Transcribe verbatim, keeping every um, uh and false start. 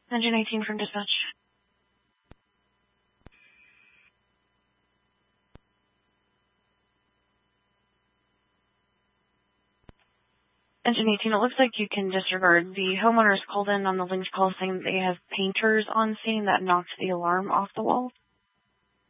Engine eighteen from dispatch. Engine eighteen, it looks like you can disregard. The homeowners called in on the linked call saying they have painters on scene that knocked the alarm off the wall.